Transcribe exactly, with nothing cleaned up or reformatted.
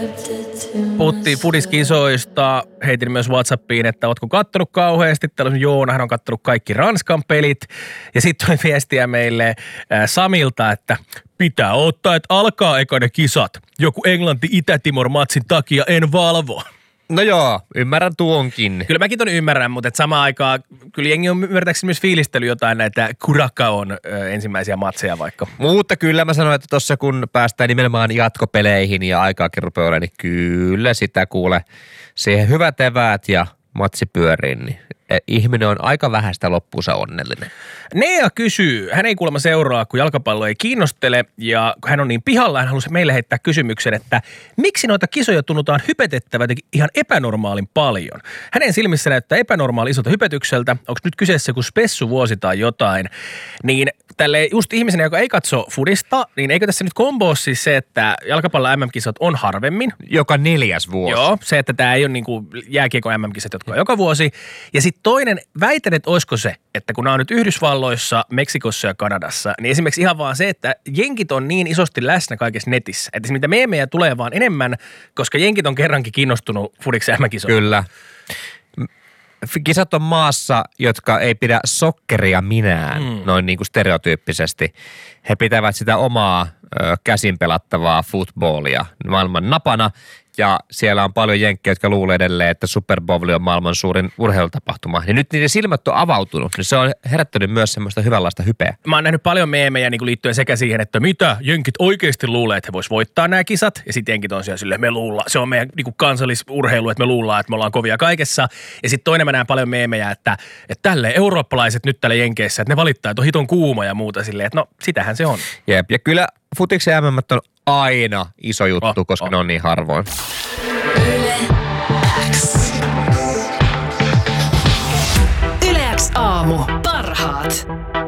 Puhuttiin fudiskisoista, heitin myös WhatsAppiin, että ootko kattonut kauheasti. Täällä on Joona, hän on kattonut kaikki Ranskan pelit. Ja sitten tuli viestiä meille äh, Samilta, että pitää ottaa, että alkaa eka ne kisat. Joku Englanti-Itä-Timor-matsin takia en valvo. No joo, ymmärrän tuonkin. Kyllä mäkin ton ymmärrän, mutta et samaan aikaan kyllä jengi on ymmärtääkseni myös fiilistely jotain näitä Curaçaon ensimmäisiä matseja vaikka. Mutta kyllä mä sanoin, että tuossa kun päästään nimenomaan jatkopeleihin ja aikaakin rupeaa olemaan, niin kyllä sitä kuule siihen hyvät eväät ja matsi pyöriin, niin ihminen on aika vähäistä loppuunsa onnellinen. Nea kysyy, hän ei kuulemma seuraa, kun jalkapallo ei kiinnostele ja kun hän on niin pihalla, hän halusi meille heittää kysymyksen, että miksi noita kisoja tunnutaan hypetettävät ihan epänormaalin paljon? Hänen silmissä näyttää epänormaali isolta hypetykseltä, onko nyt kyseessä kuin spessuvuosi tai jotain, niin tälle just ihmisenä, joka ei katso fudista, niin eikö tässä nyt komboo siis se, että jalkapallon M M-kisat on harvemmin? Joka neljäs vuosi. Joo, se, että tämä ei ole niin kuin jääkiekon M M-kisat, jotka on joka vuosi. Ja sitten toinen, väitän, että olisiko se, että kun nämä on nyt Yhdysvalloissa, Meksikossa ja Kanadassa, niin esimerkiksi ihan vaan se, että jenkit on niin isosti läsnä kaikessa netissä. Että se mitä meemejä tulee vaan enemmän, koska jenkit on kerrankin kiinnostunut fudiksi M M-kisoista. Kyllä. Kisat on maassa, jotka ei pidä sokkeria minään, mm. noin niin kuin stereotyyppisesti. He pitävät sitä omaa ö, käsin pelattavaa footballia maailman napana. Ja siellä on paljon jenkkejä, jotka luulee edelleen, että Super Bowl on maailman suurin urheilutapahtuma. Ja nyt niiden silmät on avautunut, niin se on herättänyt myös semmoista hyvänlaista hypeä. Mä oon nähnyt paljon meemejä niin kuin liittyen sekä siihen, että mitä jenkit oikeasti luulee, että he vois voittaa nämä kisat. Ja sitten jenkit on siellä silleen, me luullaan, se on meidän niin kuin kansallisurheilu, että me luullaan, että me ollaan kovia kaikessa. Ja sitten toinen mä näen paljon meemejä, että, että tälleen eurooppalaiset nyt täällä jenkeissä, että ne valittaa, että on hiton kuuma ja muuta silleen, että no sitähän se on. Jep, ja kyllä futiksen M M on aina iso juttu, oh, koska oh. ne on niin harvoin. Yle X. Yle X aamu. Parhaat.